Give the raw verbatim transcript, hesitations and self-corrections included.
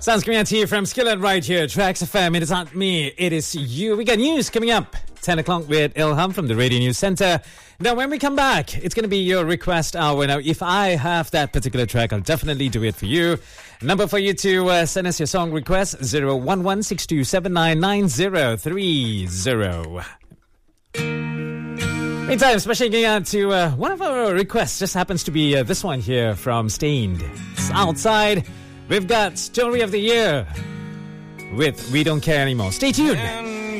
Sounds coming out to you from Skillet right here. Tracks F M. It is not me, it is you. We got news coming up. ten o'clock with Ilham from the Radio News Center. Now, when we come back, it's going to be your request hour. Now, if I have that particular track, I'll definitely do it for you. Number for you to uh, send us your song request, zero one one six two seven nine nine zero three zero. Meantime, special going out to uh, one of our requests. Just happens to be uh, this one here from Stained. It's outside. We've got Story of the Year with We Don't Care Anymore. Stay tuned.